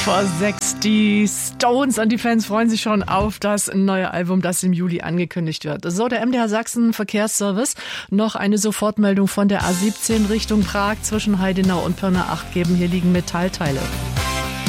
vor 6. Die Stones und die Fans freuen sich schon auf das neue Album, das im Juli angekündigt wird. So, der MDR Sachsen Verkehrsservice. Noch eine Sofortmeldung von der A17 Richtung Prag zwischen Heidenau und Pirna 8 geben. Hier liegen Metallteile.